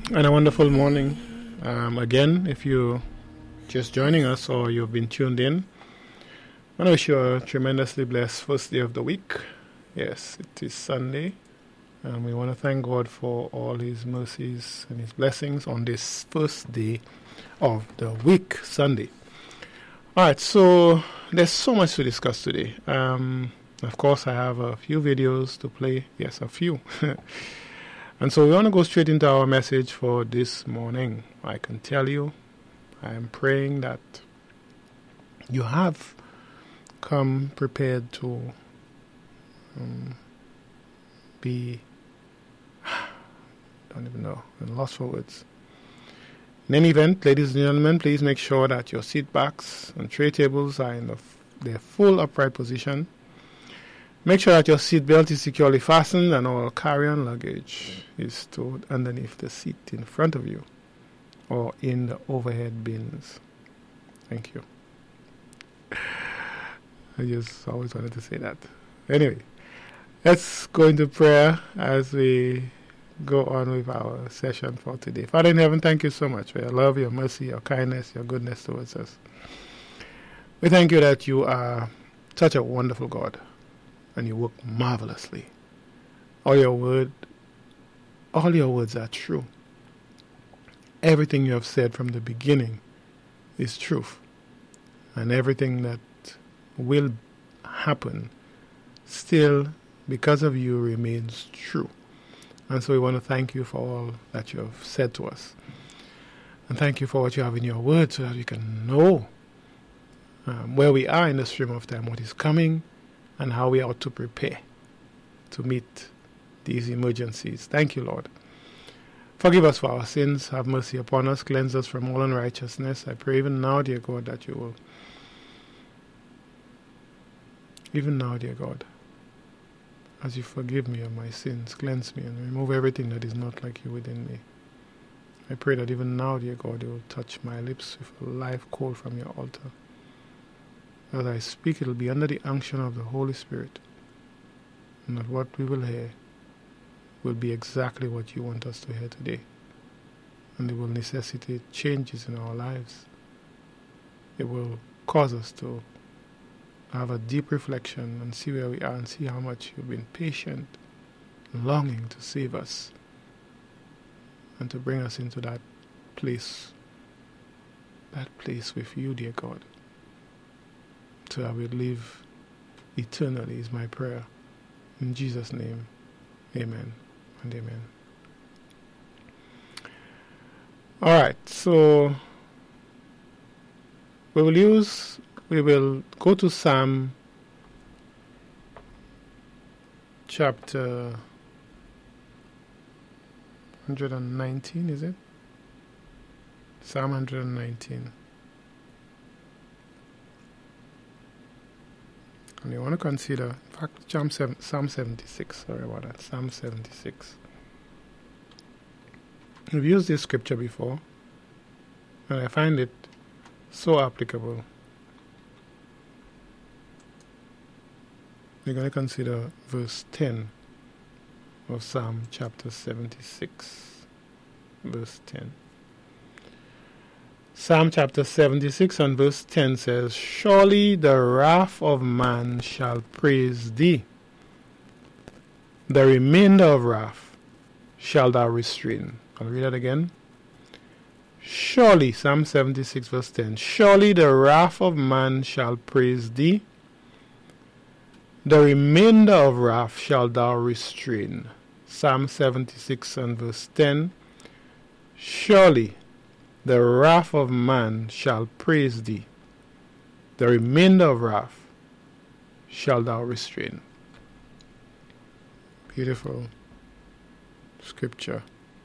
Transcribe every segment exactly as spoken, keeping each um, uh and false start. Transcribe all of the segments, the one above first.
And a wonderful morning. Um, again, if you're just joining us or you've been tuned in, I want to wish you a tremendously blessed first day of the week. Yes, it is Sunday, and we want to thank God for all His mercies and His blessings on this first day of the week, Sunday. All right, so there's so much to discuss today. Um, of course, I have a few videos to play. Yes, a few. And so we want to go straight into our message for this morning. I can tell you, I am praying that you have come prepared to um, be, don't even know, I'm lost for words. In any event, ladies and gentlemen, please make sure that your seat backs and tray tables are in the f- their full upright position. Make sure that your seat belt is securely fastened and all carry-on luggage is stored underneath the seat in front of you or in the overhead bins. Thank you. I just always wanted to say that. Anyway, let's go into prayer as we go on with our session for today. Father in heaven, thank you so much for your love, your mercy, your kindness, your goodness towards us. We thank you that you are such a wonderful God. And you work marvelously. All your word, all your words are true. Everything you have said from the beginning is truth. And everything that will happen still, because of you, remains true. And so we want to thank you for all that you have said to us. And thank you for what you have in your word so that we can know um, where we are in the stream of time, what is coming, and how we ought to prepare to meet these emergencies. Thank you, Lord. Forgive us for our sins. Have mercy upon us. Cleanse us from all unrighteousness. I pray even now, dear God, that you will, even now, dear God, as you forgive me of my sins, cleanse me and remove everything that is not like you within me. I pray that even now, dear God, you will touch my lips with a live coal from your altar. As I speak, it will be under the unction of the Holy Spirit, and that what we will hear will be exactly what you want us to hear today, and it will necessitate changes in our lives. It will cause us to have a deep reflection and see where we are and see how much you've been patient, longing to save us, and to bring us into that place, that place with you, dear God. So I will live eternally is my prayer. In Jesus' name, amen and amen. Alright, so we will use, we will go to Psalm chapter one hundred nineteen, is it? Psalm one hundred nineteen. And you want to consider, in fact, Psalm, seven, Psalm seventy-six, sorry about that, Psalm seventy-six. We've used this scripture before, and I find it so applicable. We're going to consider verse ten of Psalm chapter seventy-six, verse ten. Psalm chapter seventy-six and verse ten says, "Surely the wrath of man shall praise thee. The remainder of wrath shalt thou restrain." I'll read that again. Surely, Psalm seventy-six verse ten, "Surely the wrath of man shall praise thee. The remainder of wrath shalt thou restrain." Psalm seventy-six and verse ten, "Surely the wrath of man shall praise thee. The remainder of wrath shalt thou restrain." Beautiful scripture.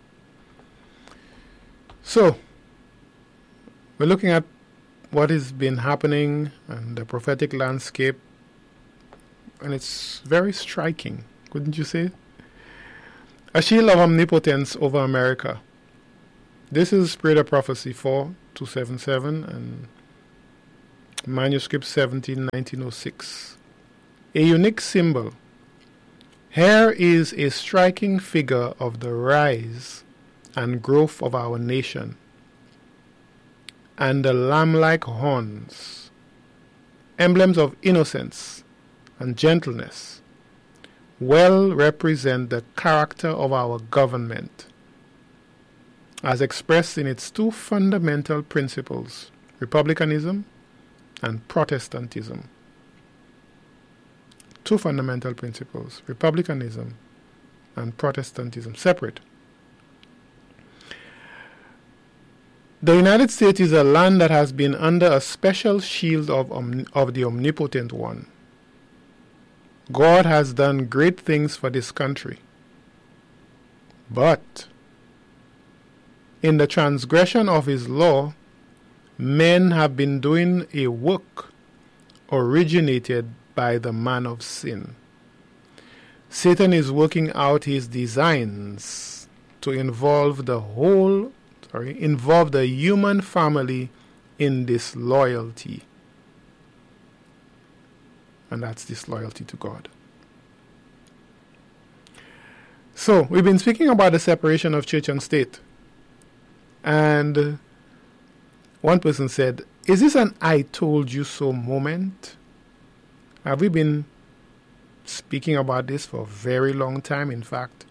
So, we're looking at what has been happening and the prophetic landscape, and it's very striking, wouldn't you say? A shield of omnipotence over America. This is Spirit of Prophecy four two seven seven and manuscript seventeen nineteen oh six. A unique symbol. Here is a striking figure of the rise and growth of our nation, and the lamb-like horns, emblems of innocence and gentleness, well represent the character of our government, as expressed in its two fundamental principles, republicanism and Protestantism. Two fundamental principles, republicanism and Protestantism, separate. The United States is a land that has been under a special shield of, omni- of the Omnipotent One. God has done great things for this country. But in the transgression of His law, men have been doing a work originated by the man of sin. Satan is working out his designs to involve the whole Sorry, involve the human family in disloyalty. And that's disloyalty to God. So, we've been speaking about the separation of church and state. And one person said, is this an I told you so moment? Have we been speaking about this for a very long time? In fact,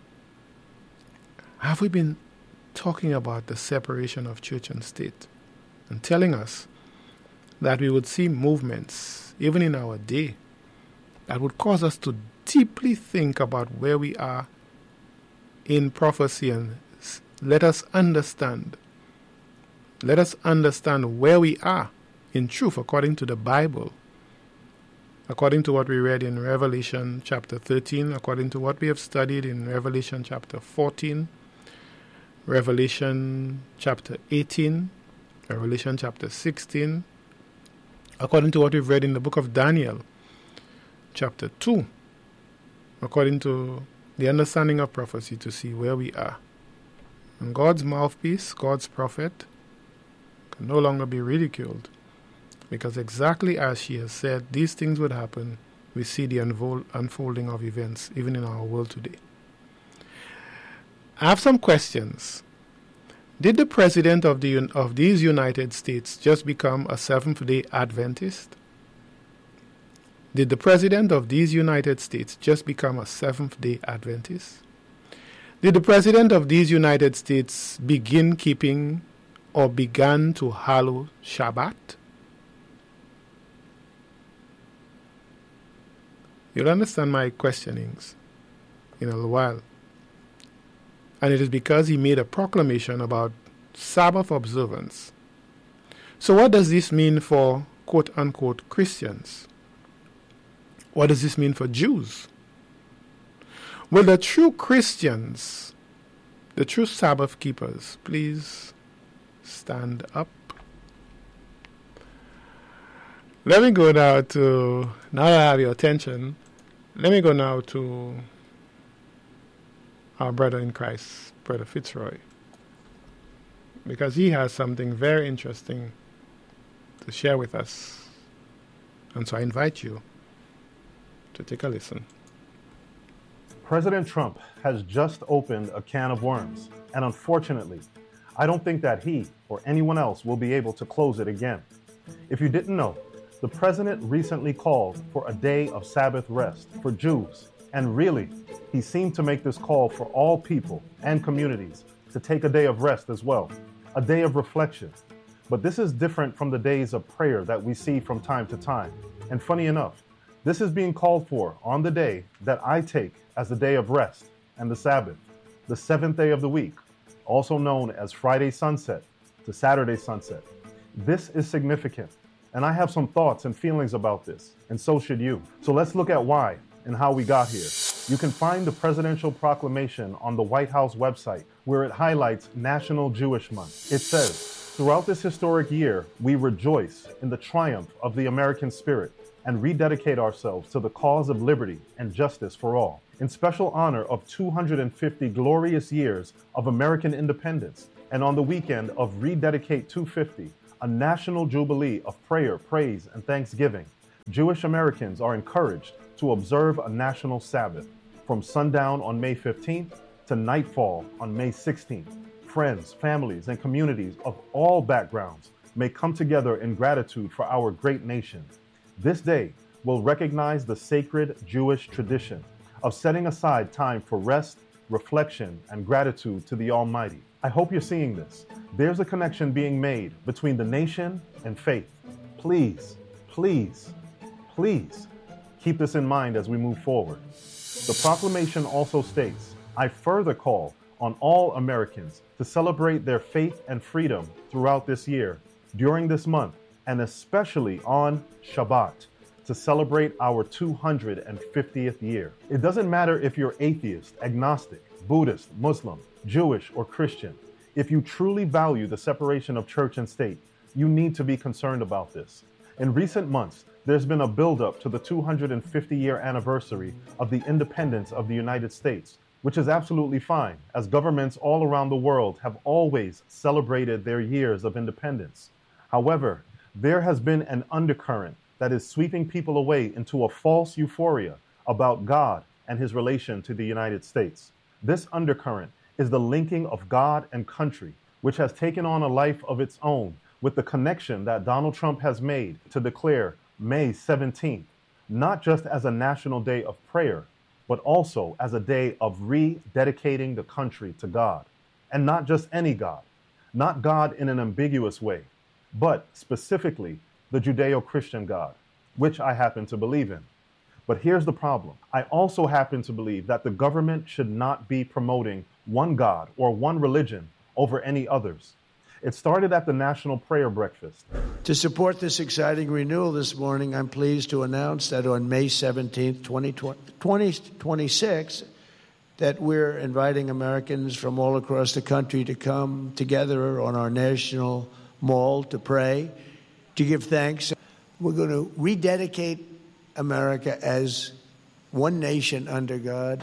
have we been talking about the separation of church and state and telling us that we would see movements, even in our day, that would cause us to deeply think about where we are in prophecy and let us understand, let us understand where we are in truth according to the Bible, according to what we read in Revelation chapter thirteen, according to what we have studied in Revelation chapter fourteen, Revelation chapter eighteen, Revelation chapter sixteen, according to what we've read in the book of Daniel, chapter two, according to the understanding of prophecy, to see where we are. And God's mouthpiece, God's prophet, can no longer be ridiculed, because exactly as she has said these things would happen, we see the unfold, unfolding of events even in our world today. I have some questions. Did the president of the of these United States just become a Seventh-day Adventist? Did the president of these United States just become a Seventh-day Adventist? Did the president of these United States begin keeping or began to hallow Shabbat? You'll understand my questionings in a little while. And it is because he made a proclamation about Sabbath observance. So what does this mean for quote-unquote Christians? What does this mean for Jews? Will the true Christians, the true Sabbath keepers, please stand up? Let me go now to, now that I have your attention, let me go now to our brother in Christ, Brother Fitzroy, because he has something very interesting to share with us. And so I invite you to take a listen. President Trump has just opened a can of worms, and unfortunately, I don't think that he or anyone else will be able to close it again. If you didn't know, the president recently called for a day of Sabbath rest for Jews. And really, he seemed to make this call for all people and communities to take a day of rest as well, a day of reflection. But this is different from the days of prayer that we see from time to time. And funny enough, this is being called for on the day that I take as the day of rest and the Sabbath, the seventh day of the week, also known as Friday sunset to Saturday sunset. This is significant, and I have some thoughts and feelings about this, and so should you. So let's look at why and how we got here. You can find the presidential proclamation on the White House website, where it highlights National Jewish Month. It says, throughout this historic year, we rejoice in the triumph of the American spirit and rededicate ourselves to the cause of liberty and justice for all. In special honor of two hundred fifty glorious years of American independence, and on the weekend of Rededicate two fifty, a national jubilee of prayer, praise, and thanksgiving, Jewish Americans are encouraged to observe a national Sabbath from sundown on May fifteenth to nightfall on May sixteenth, friends, families, and communities of all backgrounds may come together in gratitude for our great nation. This day will recognize the sacred Jewish tradition of setting aside time for rest, reflection, and gratitude to the Almighty. I hope you're seeing this. There's a connection being made between the nation and faith. Please, please, please keep this in mind as we move forward. The proclamation also states, I further call on all Americans to celebrate their faith and freedom throughout this year, during this month, and especially on Shabbat, to celebrate our two hundred fiftieth year. It doesn't matter if you're atheist, agnostic, Buddhist, Muslim, Jewish, or Christian. If you truly value the separation of church and state, you need to be concerned about this. In recent months, there's been a buildup to the two hundred fifty year anniversary of the independence of the United States, which is absolutely fine, as governments all around the world have always celebrated their years of independence. However, there has been an undercurrent that is sweeping people away into a false euphoria about God and his relation to the United States. This undercurrent is the linking of God and country, which has taken on a life of its own with the connection that Donald Trump has made to declare May seventeenth, not just as a national day of prayer, but also as a day of rededicating the country to God. And not just any God, not God in an ambiguous way, but specifically the Judeo-Christian God, which I happen to believe in. But here's the problem. I also happen to believe that the government should not be promoting one God or one religion over any others. It started at the National Prayer Breakfast. To support this exciting renewal this morning, I'm pleased to announce that on May seventeenth, twenty twenty-six, that we're inviting Americans from all across the country to come together on our national mall to pray, to give thanks. We're going to rededicate America as one nation under God.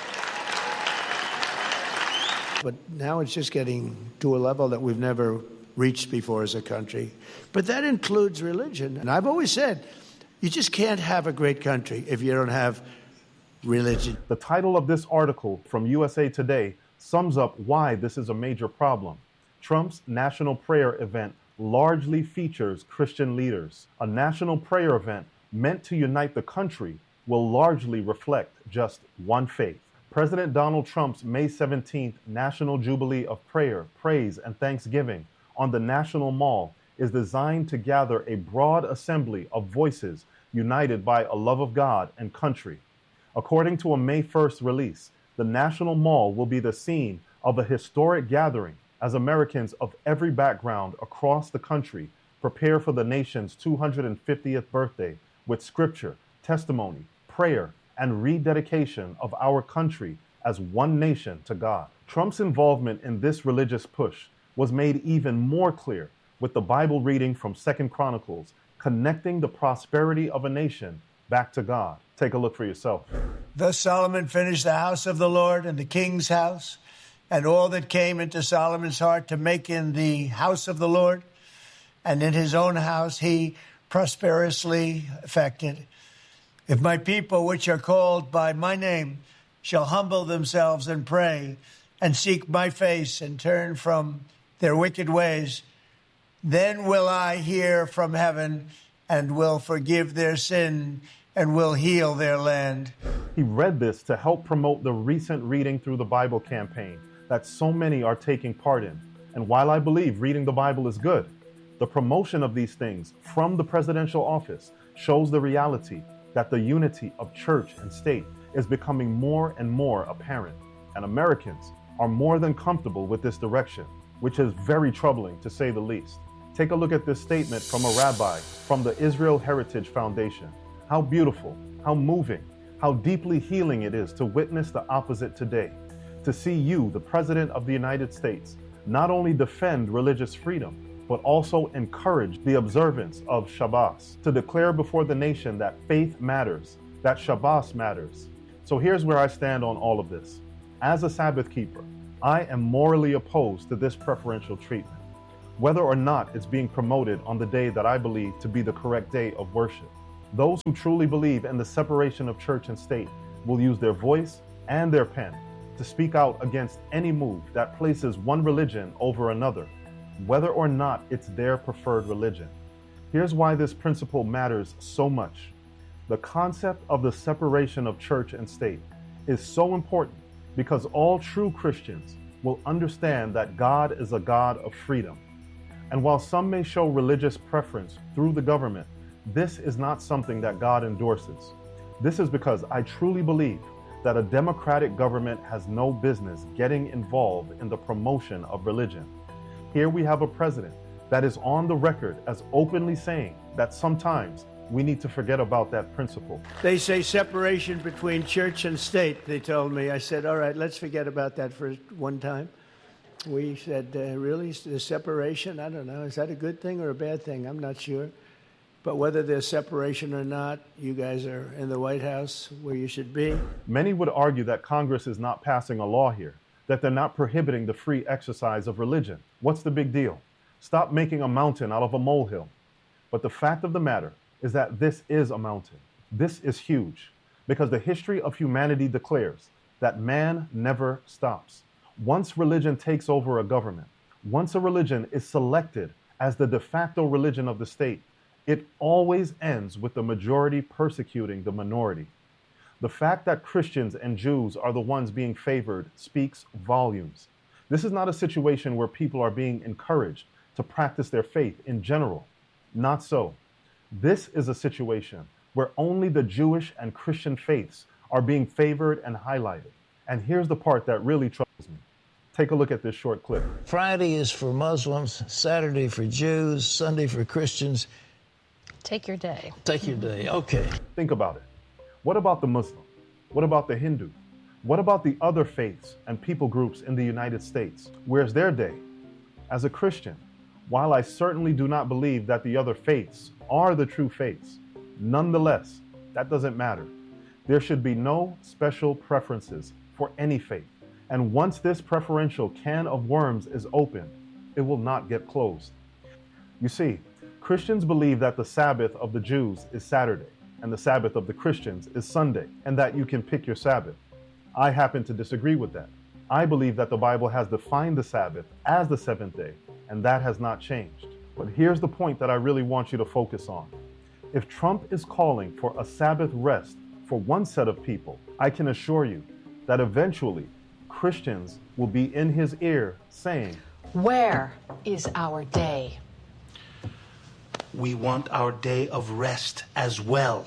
But now it's just getting to a level that we've never reached before as a country. But that includes religion. And I've always said, you just can't have a great country if you don't have religion. The title of this article from U S A Today sums up why this is a major problem. Trump's national prayer event largely features Christian leaders. A national prayer event meant to unite the country will largely reflect just one faith. President Donald Trump's May seventeenth National Jubilee of Prayer, Praise, and Thanksgiving on the National Mall is designed to gather a broad assembly of voices united by a love of God and country. According to a May first release, the National Mall will be the scene of a historic gathering as Americans of every background across the country prepare for the nation's two hundred fiftieth birthday with scripture, testimony, prayer, and rededication of our country as one nation to God. Trump's involvement in this religious push was made even more clear with the Bible reading from Second Chronicles, connecting the prosperity of a nation back to God. Take a look for yourself. Thus Solomon finished the house of the Lord and the king's house, and all that came into Solomon's heart to make in the house of the Lord, and in his own house he prosperously effected. If my people, which are called by my name, shall humble themselves and pray, and seek my face, and turn from their wicked ways, then will I hear from heaven, and will forgive their sin, and will heal their land. He read this to help promote the recent Reading Through the Bible campaign that so many are taking part in. And while I believe reading the Bible is good, the promotion of these things from the presidential office shows the reality that the unity of church and state is becoming more and more apparent. And Americans are more than comfortable with this direction, which is very troubling to say the least. Take a look at this statement from a rabbi from the Israel Heritage Foundation. How beautiful, how moving, how deeply healing it is to witness the opposite today. To see you, the President of the United States, not only defend religious freedom, but also encourage the observance of Shabbos, to declare before the nation that faith matters, that Shabbos matters. So here's where I stand on all of this. As a Sabbath keeper, I am morally opposed to this preferential treatment, whether or not it's being promoted on the day that I believe to be the correct day of worship. Those who truly believe in the separation of church and state will use their voice and their pen to speak out against any move that places one religion over another, whether or not it's their preferred religion. Here's why this principle matters so much. The concept of the separation of church and state is so important because all true Christians will understand that God is a God of freedom. And while some may show religious preference through the government, this is not something that God endorses. This is because I truly believe that a democratic government has no business getting involved in the promotion of religion. Here we have a president that is on the record as openly saying that sometimes we need to forget about that principle. They say separation between church and state, they told me. I said, all right, let's forget about that for one time. We said, uh, really, the separation? I don't know. Is that a good thing or a bad thing? I'm not sure. But whether there's separation or not, you guys are in the White House where you should be. Many would argue that Congress is not passing a law here, that they're not prohibiting the free exercise of religion. What's the big deal? Stop making a mountain out of a molehill. But the fact of the matter is that this is a mountain. This is huge because the history of humanity declares that man never stops. Once religion takes over a government, once a religion is selected as the de facto religion of the state, it always ends with the majority persecuting the minority. The fact that Christians and Jews are the ones being favored speaks volumes. This is not a situation where people are being encouraged to practice their faith in general. Not so. This is a situation where only the Jewish and Christian faiths are being favored and highlighted. And here's the part that really troubles me. Take a look at this short clip. Friday is for Muslims, Saturday for Jews, Sunday for Christians. Take your day. Take your day, okay. Think about it. What about the Muslim? What about the Hindu? What about the other faiths and people groups in the United States? Where's their day? As a Christian, while I certainly do not believe that the other faiths are the true faiths, nonetheless, that doesn't matter. There should be no special preferences for any faith. And once this preferential can of worms is open, it will not get closed. You see, Christians believe that the Sabbath of the Jews is Saturday and the Sabbath of the Christians is Sunday, and that you can pick your Sabbath. I happen to disagree with that. I believe that the Bible has defined the Sabbath as the seventh day, and that has not changed. But here's the point that I really want you to focus on. If Trump is calling for a Sabbath rest for one set of people, I can assure you that eventually Christians will be in his ear saying, "Where is our day?" We want our day of rest as well.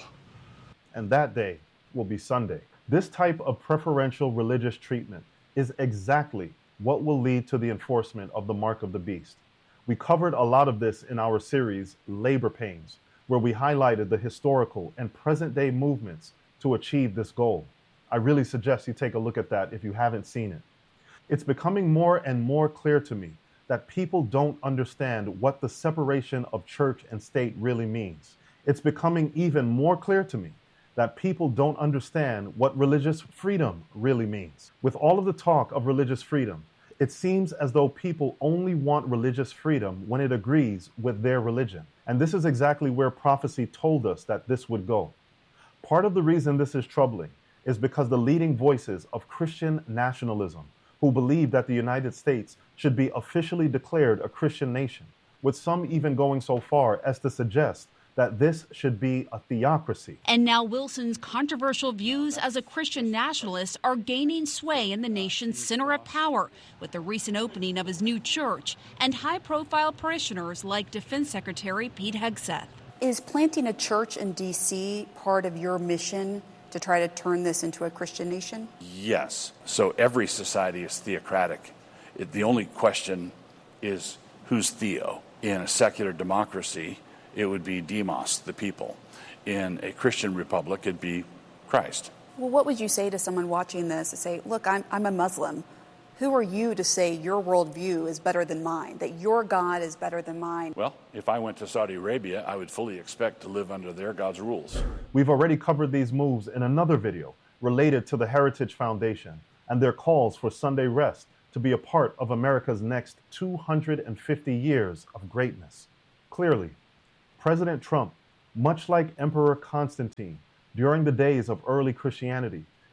And that day will be Sunday. This type of preferential religious treatment is exactly what will lead to the enforcement of the mark of the beast. We covered a lot of this in our series, Labor Pains, where we highlighted the historical and present-day movements to achieve this goal. I really suggest you take a look at that if you haven't seen it. It's becoming more and more clear to me that people don't understand what the separation of church and state really means. It's becoming even more clear to me that people don't understand what religious freedom really means. With all of the talk of religious freedom, it seems as though people only want religious freedom when it agrees with their religion. And this is exactly where prophecy told us that this would go. Part of the reason this is troubling is because the leading voices of Christian nationalism, who believe that the United States should be officially declared a Christian nation, with some even going so far as to suggest that this should be a theocracy. And now Wilson's controversial views as a Christian nationalist are gaining sway in the nation's center of power with the recent opening of his new church and high-profile parishioners like Defense Secretary Pete Hegseth. Is planting a church in D C part of your mission to try to turn this into a Christian nation? Yes. So every society is theocratic. It, the only question is who's theo. In a secular democracy, it would be demos, the people. In a Christian republic, it'd be Christ. Well, what would you say to someone watching this and say, look, I'm, I'm a Muslim. Who are you to say your worldview is better than mine, that your God is better than mine? Well, if I went to Saudi Arabia, I would fully expect to live under their God's rules. We've already covered these moves in another video related to the Heritage Foundation and their calls for Sunday rest to be a part of America's next two hundred fifty years of greatness. Clearly, President Trump, much like Emperor Constantine during the days of early Christianity,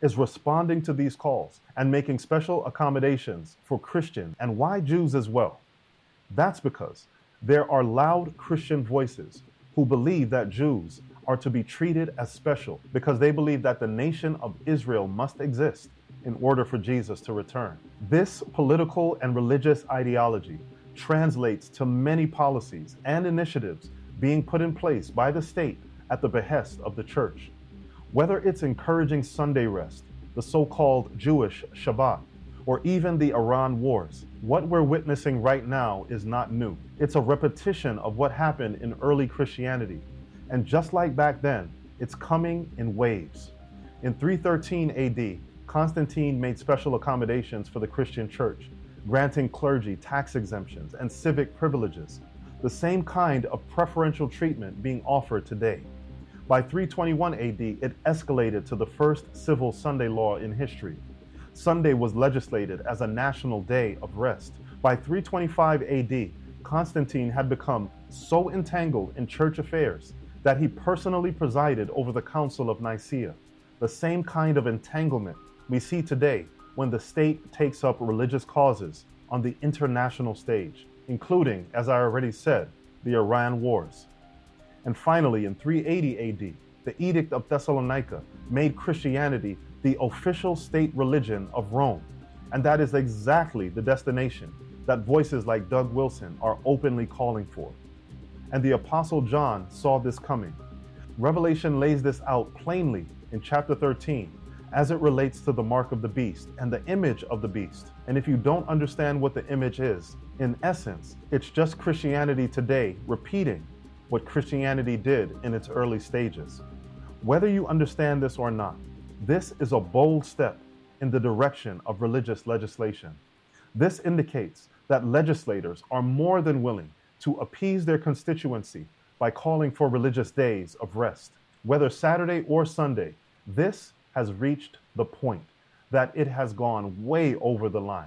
is responding to these calls and making special accommodations for Christians, and why Jews as well? That's because there are loud Christian voices who believe that Jews are to be treated as special because they believe that the nation of Israel must exist in order for Jesus to return. This political and religious ideology translates to many policies and initiatives being put in place by the state at the behest of the church. Whether it's encouraging Sunday rest, the so-called Jewish Shabbat, or even the Iran wars, what we're witnessing right now is not new. It's a repetition of what happened in early Christianity. And just like back then, it's coming in waves. In three thirteen A D, Constantine made special accommodations for the Christian church, granting clergy tax exemptions and civic privileges, the same kind of preferential treatment being offered today. By three twenty-one A D, it escalated to the first civil Sunday law in history. Sunday was legislated as a national day of rest. By three twenty-five A D, Constantine had become so entangled in church affairs that he personally presided over the Council of Nicaea, the same kind of entanglement we see today when the state takes up religious causes on the international stage, including, as I already said, the Iran wars. And finally, in three eighty A D, the Edict of Thessalonica made Christianity the official state religion of Rome. And that is exactly the destination that voices like Doug Wilson are openly calling for. And the Apostle John saw this coming. Revelation lays this out plainly in chapter thirteen as it relates to the mark of the beast and the image of the beast. And if you don't understand what the image is, in essence, it's just Christianity today repeating what Christianity did in its early stages. Whether you understand this or not, this is a bold step in the direction of religious legislation. This indicates that legislators are more than willing to appease their constituency by calling for religious days of rest. Whether Saturday or Sunday, this has reached the point that it has gone way over the line.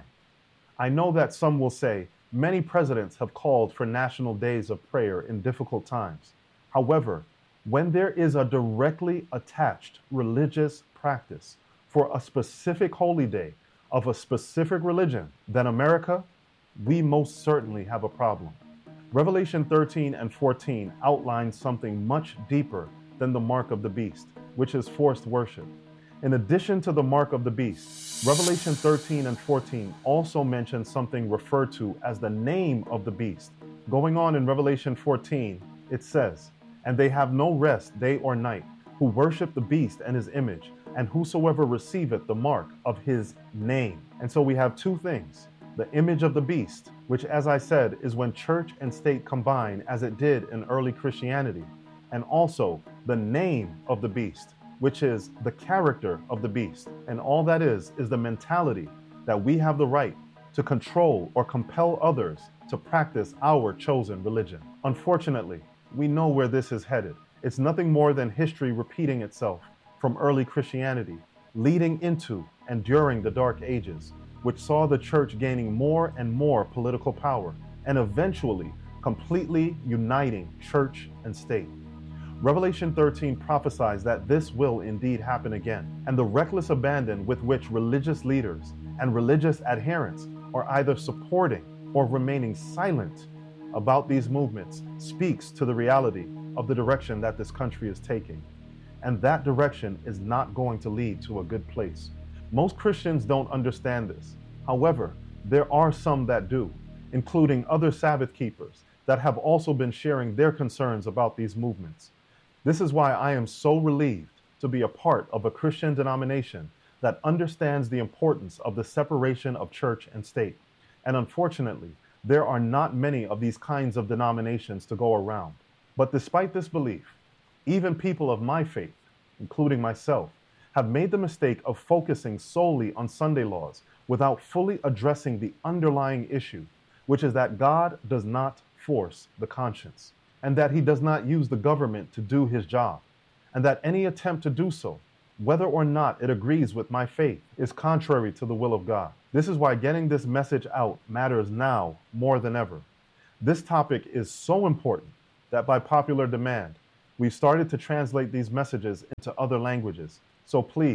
I know that some will say many presidents have called for national days of prayer in difficult times. However, when there is a directly attached religious practice for a specific holy day of a specific religion, then America, we most certainly have a problem. Revelation thirteen and fourteen outlines something much deeper than the mark of the beast, which is forced worship. In addition to the mark of the beast, Revelation thirteen and fourteen also mention something referred to as the name of the beast. Going on in Revelation fourteen, it says, "And they have no rest day or night, who worship the beast and his image, and whosoever receiveth the mark of his name." And so we have two things: the image of the beast, which, as I said, is when church and state combine as it did in early Christianity, and also the name of the beast, which is the character of the beast. And all that is, is the mentality that we have the right to control or compel others to practice our chosen religion. Unfortunately, we know where this is headed. It's nothing more than history repeating itself from early Christianity, leading into and during the Dark Ages, which saw the church gaining more and more political power, and eventually completely uniting church and state. Revelation thirteen prophesies that this will indeed happen again, and the reckless abandon with which religious leaders and religious adherents are either supporting or remaining silent about these movements speaks to the reality of the direction that this country is taking. And that direction is not going to lead to a good place. Most Christians don't understand this. However, there are some that do, including other Sabbath keepers that have also been sharing their concerns about these movements. This is why I am so relieved to be a part of a Christian denomination that understands the importance of the separation of church and state. And unfortunately, there are not many of these kinds of denominations to go around. But despite this belief, even people of my faith, including myself, have made the mistake of focusing solely on Sunday laws without fully addressing the underlying issue, which is that God does not force the conscience, and that he does not use the government to do his job, and that any attempt to do so, whether or not it agrees with my faith, is contrary to the will of God. This is why getting this message out matters now more than ever. This topic is so important that by popular demand, we've started to translate these messages into other languages. So please,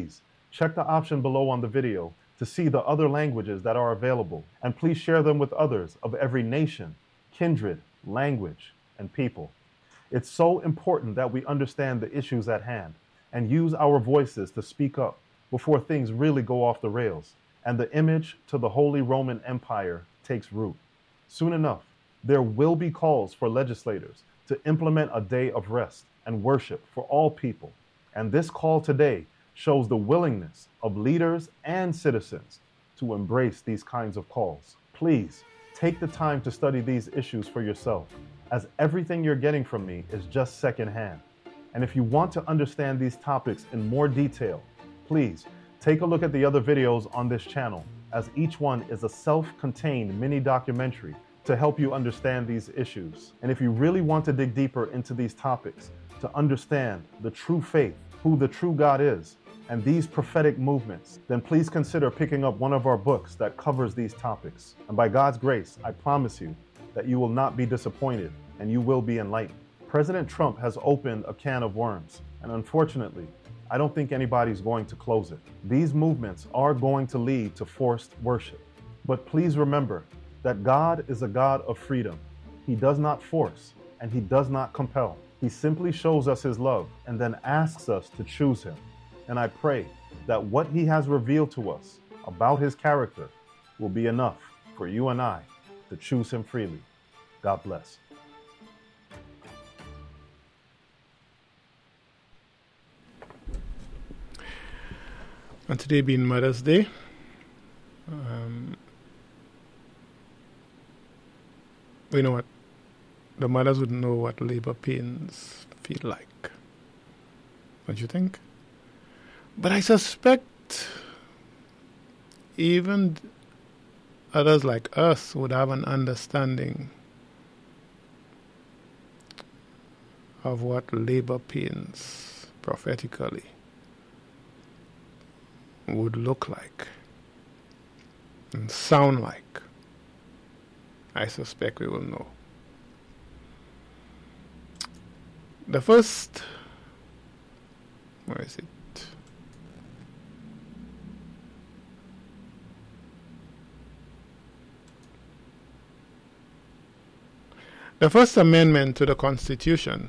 Check the option below on the video to see the other languages that are available, and please share them with others of every nation, kindred, language, and people. It's so important that we understand the issues at hand and use our voices to speak up before things really go off the rails and the image to the Holy Roman Empire takes root. Soon enough, there will be calls for legislators to implement a day of rest and worship for all people. And this call today shows the willingness of leaders and citizens to embrace these kinds of calls. Please take the time to study these issues for yourself, as everything you're getting from me is just secondhand. And if you want to understand these topics in more detail, please take a look at the other videos on this channel, as each one is a self-contained mini documentary to help you understand these issues. And if you really want to dig deeper into these topics, to understand the true faith, who the true God is, and these prophetic movements, then please consider picking up one of our books that covers these topics. And by God's grace, I promise you that you will not be disappointed and you will be enlightened. President Trump has opened a can of worms, and unfortunately, I don't think anybody's going to close it. These movements are going to lead to forced worship. But please remember that God is a God of freedom. He does not force and he does not compel. He simply shows us his love and then asks us to choose him. And I pray that what he has revealed to us about his character will be enough for you and I to choose him freely. God bless. And today being Mother's Day, um, we know what the mothers would know what labor pains feel like. Don't you think? But I suspect even others like us would have an understanding of what labor pains prophetically would look like and sound like. I suspect we will know. The first, where is it? The First Amendment to the Constitution,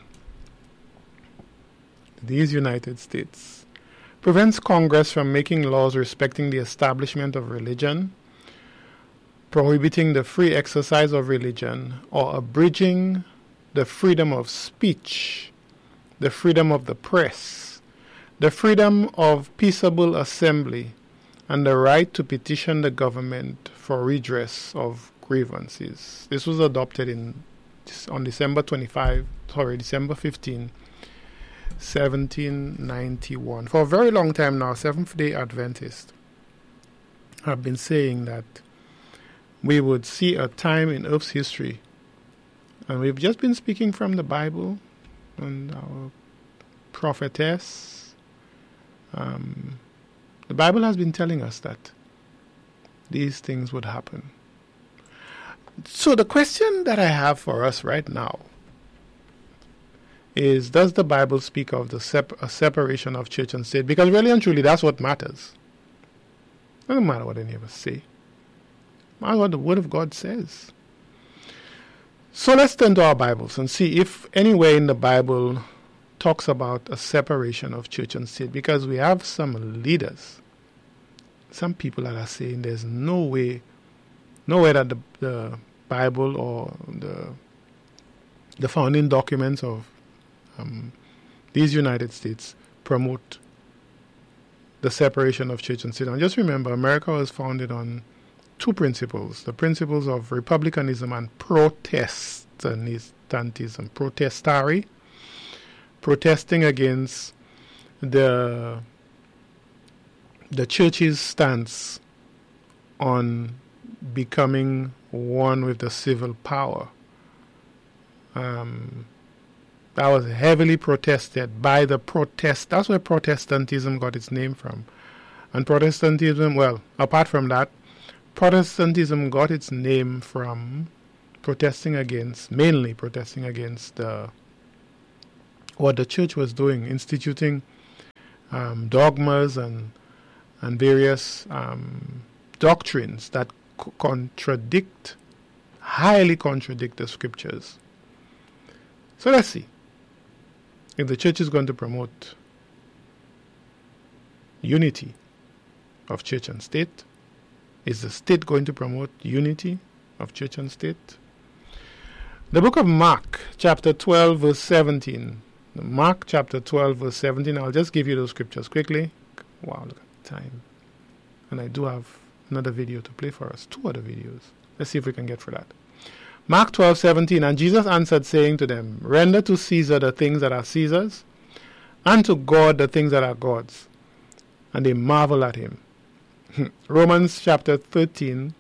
these United States, prevents Congress from making laws respecting the establishment of religion, prohibiting the free exercise of religion, or abridging the freedom of speech, the freedom of the press, the freedom of peaceable assembly, and the right to petition the government for redress of grievances. This was adopted in on December twenty-fifth, sorry, December fifteenth, seventeen ninety-one. For a very long time now, Seventh-day Adventists have been saying that we would see a time in Earth's history, and we've just been speaking from the Bible and our prophetess. Um, the Bible has been telling us that these things would happen. So the question that I have for us right now is, does the Bible speak of the sep- a separation of church and state? Because really and truly, that's what matters. It doesn't matter what any of us say. It matters what the Word of God says. So let's turn to our Bibles and see if anywhere in the Bible talks about a separation of church and state. Because we have some leaders, some people that are saying there's no way Nowhere that the, the Bible or the the founding documents of um, these United States promote the separation of church and state. And just remember, America was founded on two principles: the principles of republicanism and Protestantism, protestari, protesting against the the church's stance on becoming one with the civil power. Um, that was heavily protested by the protest. That's where Protestantism got its name from. And Protestantism, well, apart from that, Protestantism got its name from protesting against, mainly protesting against uh, what the church was doing, instituting um, dogmas and and various um, doctrines that co- contradict, highly contradict the scriptures. So let's see. If the church is going to promote unity of church and state, is the state going to promote unity of church and state? The book of Mark, chapter twelve, verse seventeen. Mark, chapter twelve, verse seventeen. I'll just give you those scriptures quickly. Wow, look at the time. And I do have another video to play for us. Two other videos. Let's see if we can get through that. Mark twelve, seventeen. And Jesus answered, saying to them, render to Caesar the things that are Caesar's, and to God the things that are God's. And they marvel at him. Romans chapter thirteen,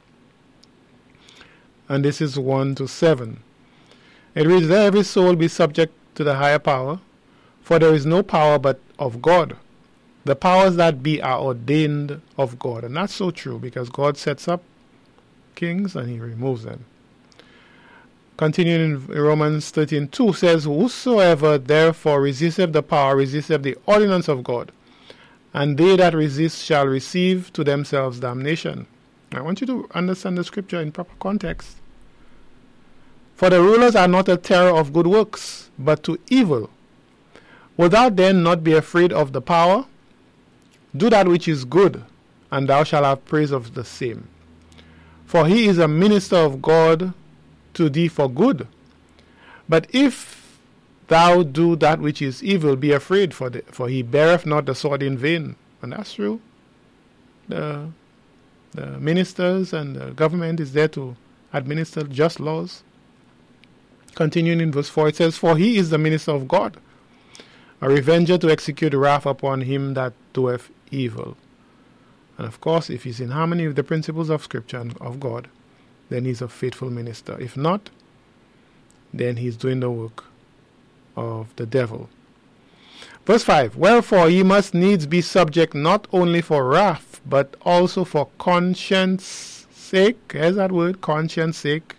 and this is one to seven. It reads, let every soul be subject to the higher power, for there is no power but of God. The powers that be are ordained of God. And that's so true, because God sets up kings and he removes them. Continuing in Romans thirteen two says, whosoever therefore resisteth the power resisteth the ordinance of God, and they that resist shall receive to themselves damnation. I want you to understand the scripture in proper context. For the rulers are not a terror of good works, but to evil. Wilt thou then not be afraid of the power? Do that which is good, and thou shalt have praise of the same. For he is a minister of God to thee for good. But if thou do that which is evil, be afraid, for, the, for he beareth not the sword in vain. And that's true. The, the ministers and the government is there to administer just laws. Continuing in verse four, it says, for he is the minister of God, a revenger to execute wrath upon him that doeth evil. And of course, if he's in harmony with the principles of Scripture and of God, then he's a faithful minister. If not, then he's doing the work of the devil. Verse five, wherefore ye must needs be subject not only for wrath, but also for conscience sake. Here's that word, conscience sake.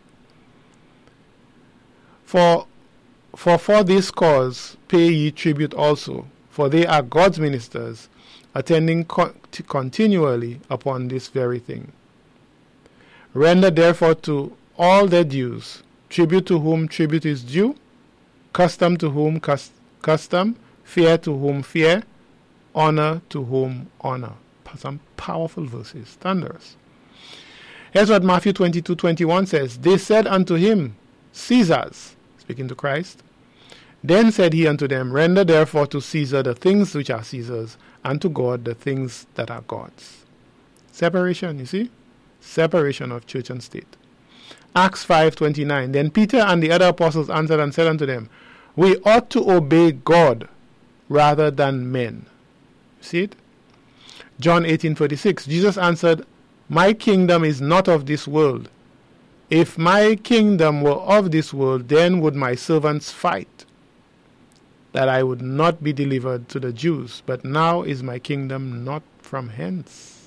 For, for for this cause pay ye tribute also, for they are God's ministers, attending co- continually upon this very thing. Render therefore to all their dues, tribute to whom tribute is due, custom to whom cus- custom, fear to whom fear, honor to whom honor. Some powerful verses, thunderous. Here's what Matthew twenty-two twenty-one says. They said unto him, Caesar's, speaking to Christ. Then said he unto them, render therefore to Caesar the things which are Caesar's, and to God the things that are God's. Separation, you see? Separation of church and state. Acts five twenty-nine. Then Peter and the other apostles answered and said unto them, we ought to obey God rather than men. See it? John eighteen thirty-six. Jesus answered, my kingdom is not of this world. If my kingdom were of this world, then would my servants fight, that I would not be delivered to the Jews. But now is my kingdom not from hence.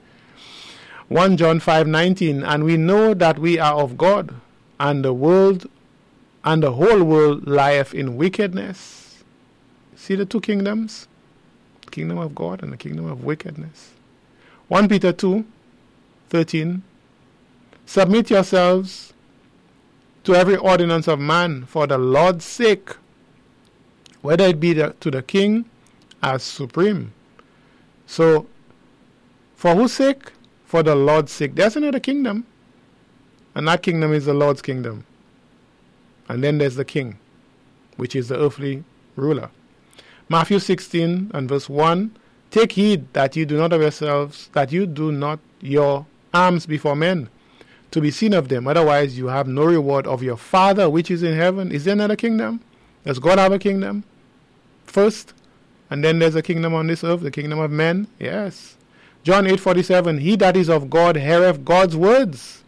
First John five nineteen. And we know that we are of God, and the world and the whole world lieth in wickedness. See the two kingdoms? The kingdom of God and the kingdom of wickedness. First Peter two thirteen. Submit yourselves to every ordinance of man for the Lord's sake, whether it be the, to the king as supreme. So, for whose sake? For the Lord's sake. There's another kingdom, and that kingdom is the Lord's kingdom. And then there's the king, which is the earthly ruler. Matthew sixteen and verse one, take heed that you do not of yourselves, that you do not your alms before men, to be seen of them. Otherwise you have no reward of your Father which is in heaven. Is there another kingdom? Does God have a kingdom first? And then there's a kingdom on this earth, the kingdom of men? Yes. John eight forty-seven, he that is of God heareth God's words.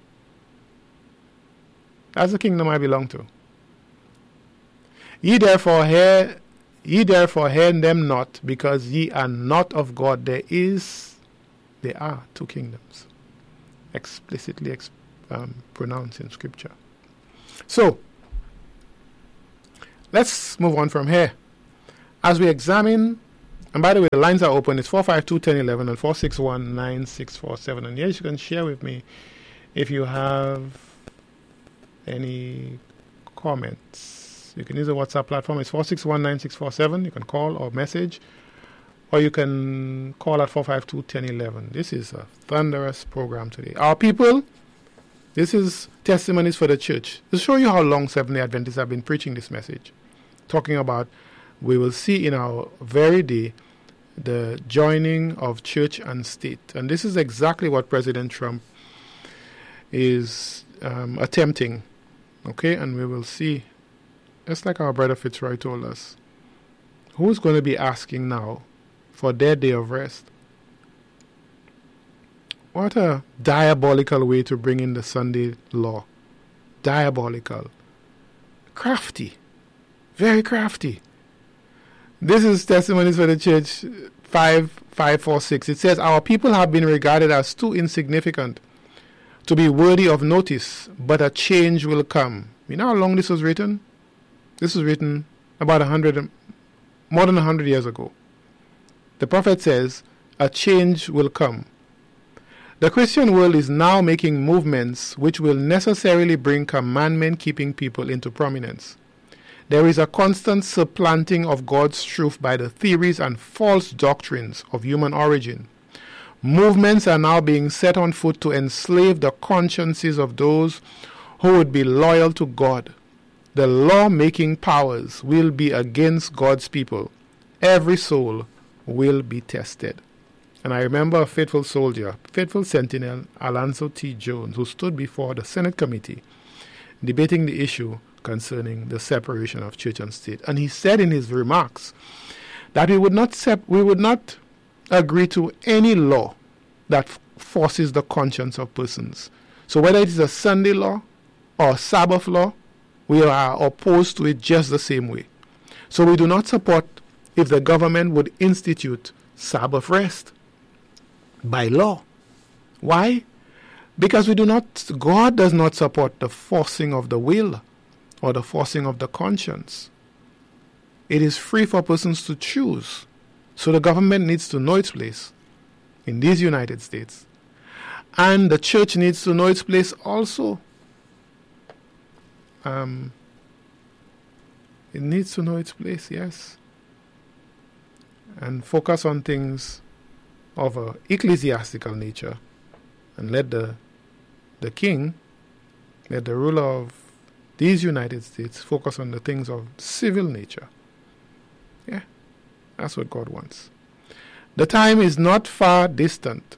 That's the kingdom I belong to. Ye therefore hear, ye therefore hear them not, because ye are not of God. There is, there are two kingdoms, explicitly exp- um, pronounced in Scripture. So, let's move on from here. As we examine And by the way, the lines are open. It's four five two, one zero one one and four six one, nine six four seven. And yes, you can share with me if you have any comments. You can use the WhatsApp platform. It's four six one, nine six four seven. You can call or message. Or you can call at four five two, one zero one one. This is a thunderous program today. Our people, this is Testimonies for the Church. To show you how long Seventh-day Adventists have been preaching this message. Talking about, we will see in our very day, the joining of church and state. And this is exactly what President Trump is um, attempting. Okay, and we will see, just like our brother Fitzroy told us, who's going to be asking now for their day of rest? What a diabolical way to bring in the Sunday law. Diabolical. Crafty. Very crafty. This is Testimonies for the Church five five four six. It says, our people have been regarded as too insignificant to be worthy of notice, but a change will come. You know how long this was written? This was written about a hundred, more than a hundred years ago. The prophet says, a change will come. The Christian world is now making movements which will necessarily bring commandment-keeping people into prominence. There is a constant supplanting of God's truth by the theories and false doctrines of human origin. Movements are now being set on foot to enslave the consciences of those who would be loyal to God. The law-making powers will be against God's people. Every soul will be tested. And I remember a faithful soldier, faithful sentinel, Alonzo T. Jones, who stood before the Senate committee debating the issue concerning the separation of church and state. And he said in his remarks that we would not sep- we would not agree to any law that f- forces the conscience of persons. So whether it is a Sunday law or a Sabbath law, we are opposed to it just the same way. So we do not support if the government would institute Sabbath rest by law. Why? Because we do not, God does not support the forcing of the will or the forcing of the conscience. It is free for persons to choose. So the government needs to know its place in these United States. And the church needs to know its place also. Um, it needs to know its place, yes. And focus on things of an ecclesiastical nature. And let the, the king, let the ruler of these United States focus on the things of civil nature. Yeah, that's what God wants. The time is not far distant.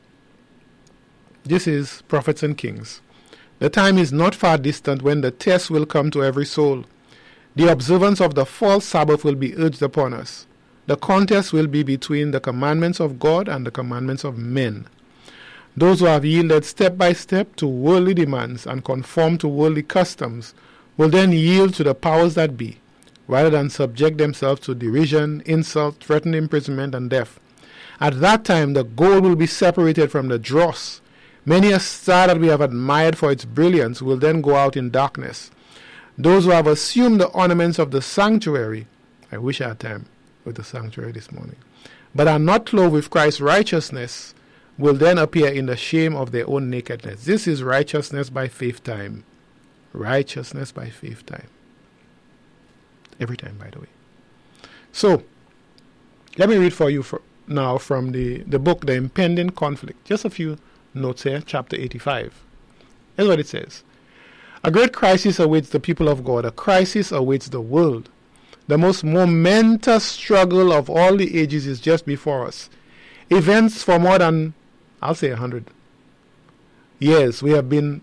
This is Prophets and Kings. The time is not far distant when the test will come to every soul. The observance of the false Sabbath will be urged upon us. The contest will be between the commandments of God and the commandments of men. Those who have yielded step by step to worldly demands and conform to worldly customs will then yield to the powers that be, rather than subject themselves to derision, insult, threatened imprisonment, and death. At that time, the gold will be separated from the dross. Many a star that we have admired for its brilliance will then go out in darkness. Those who have assumed the ornaments of the sanctuary, I wish I had time with the sanctuary this morning, but are not clothed with Christ's righteousness, will then appear in the shame of their own nakedness. This is righteousness by faith time. Righteousness by faith time. Every time, by the way. So, let me read for you for now from the, the book, The Impending Conflict. Just a few notes here, chapter eighty-five. Here's what it says. A great crisis awaits the people of God. A crisis awaits the world. The most momentous struggle of all the ages is just before us. Events for more than, I'll say a hundred years, we have been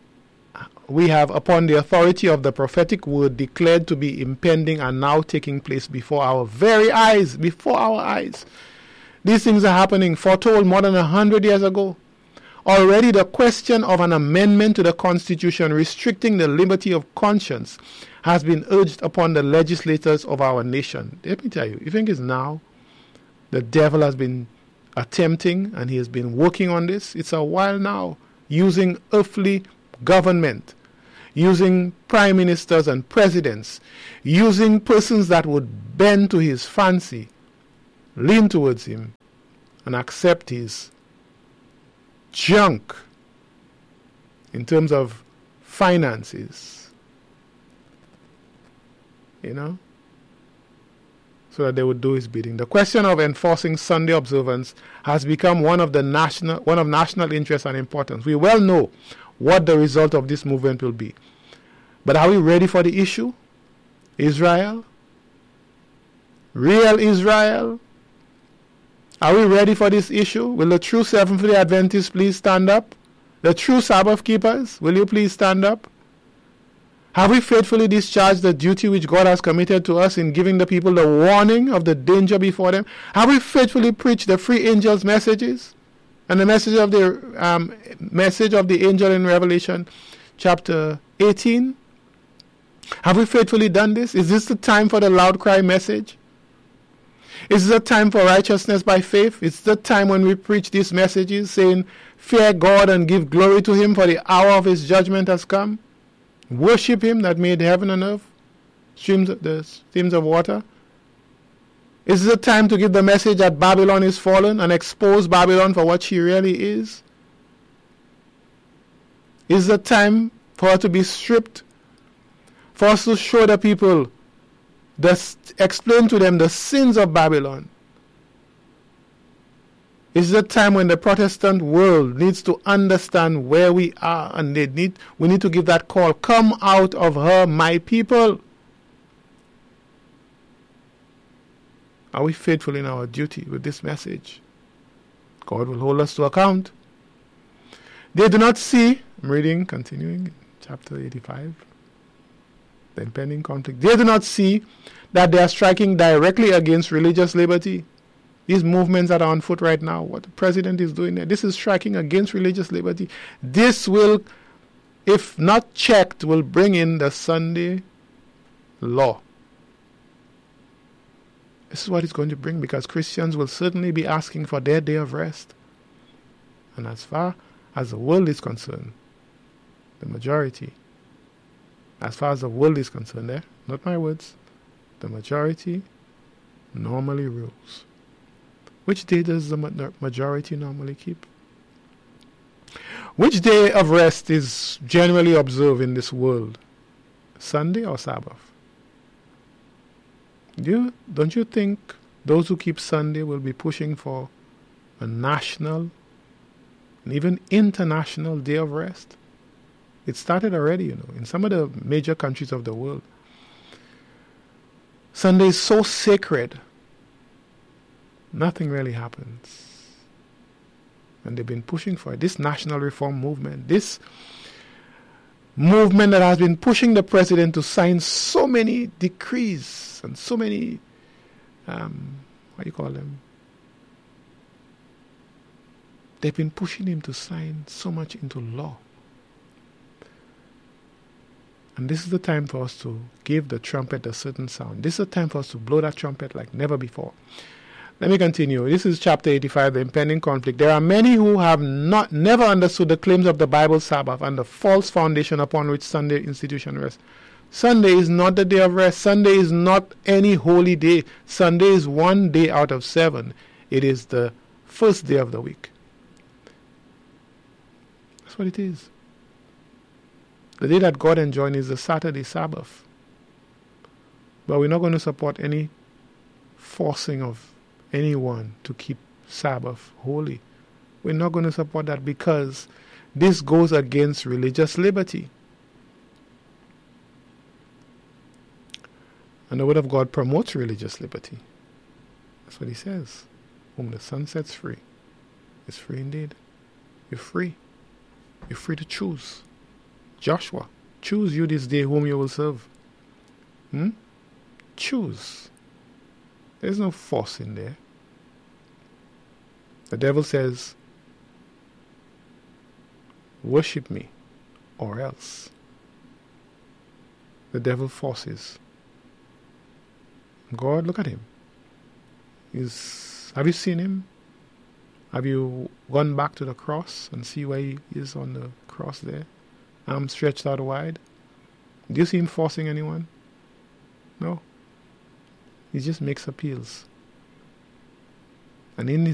we have, upon the authority of the prophetic word, declared to be impending and now taking place before our very eyes, before our eyes. These things are happening, foretold more than a hundred years ago. Already the question of an amendment to the Constitution restricting the liberty of conscience has been urged upon the legislators of our nation. Let me tell you, you think it's now? The devil has been attempting and he has been working on this. It's a while now, using earthly government, using prime ministers and presidents, using persons that would bend to his fancy lean towards him and accept his junk in terms of finances, you know, so that they would do his bidding. The question of enforcing Sunday observance has become one of the national, one of national interest and importance. We well know what the result of this movement will be. But are we ready for the issue? Israel? Real Israel? Are we ready for this issue? Will the true Seventh-day Adventists please stand up? The true Sabbath keepers, will you please stand up? Have we faithfully discharged the duty which God has committed to us in giving the people the warning of the danger before them? Have we faithfully preached the three angels' messages and the message of the um, message of the angel in Revelation chapter eighteen? Have we faithfully done this? Is this the time for the loud cry message? Is this a time for righteousness by faith? It's the time when we preach these messages saying, fear God and give glory to him, for the hour of his judgment has come. Worship him that made heaven and earth, streams, the streams of water. Is this a time to give the message that Babylon is fallen and expose Babylon for what she really is? Is the time for her to be stripped? For us to show the people, the, explain to them the sins of Babylon? It's the time when the Protestant world needs to understand where we are, and they need we need to give that call. Come out of her, my people. Are we faithful in our duty with this message? God will hold us to account. They do not see, I'm reading, continuing, chapter eighty-five, the impending conflict. They do not see that they are striking directly against religious liberty. These movements that are on foot right now, what the president is doing there, this is striking against religious liberty. This will, if not checked, will bring in the Sunday law. This is what it's going to bring, because Christians will certainly be asking for their day of rest. And as far as the world is concerned, the majority, as far as the world is concerned, there, not my words, the majority normally rules. Which day does the majority normally keep? Which day of rest is generally observed in this world? Sunday or Sabbath? Do you, don't you think those who keep Sunday will be pushing for a national and even international day of rest? It started already, you know, in some of the major countries of the world. Sunday is so sacred, nothing really happens. And they've been pushing for it. This national reform movement, this movement that has been pushing the president to sign so many decrees and so many, um, what do you call them? They've been pushing him to sign so much into law. And this is the time for us to give the trumpet a certain sound. This is the time for us to blow that trumpet like never before. Let me continue. This is chapter eighty-five, the impending conflict. There are many who have not never understood the claims of the Bible Sabbath and the false foundation upon which Sunday institution rests. Sunday is not the day of rest. Sunday is not any holy day. Sunday is one day out of seven. It is the first day of the week. That's what it is. The day that God enjoined is the Saturday Sabbath. But we're not going to support any forcing of anyone to keep Sabbath holy. We're not going to support that, because this goes against religious liberty. And the Word of God promotes religious liberty. That's what he says. Whom the Son sets free is free indeed. You're free. You're free to choose. Joshua, choose you this day whom you will serve. Hmm? Choose. There's no force in there. The devil says, worship me or else. The devil forces. God, look at him. He's, have you seen him? Have you gone back to the cross and see where he is on the cross there? Arms stretched out wide. Do you see him forcing anyone? No. He just makes appeals. And in his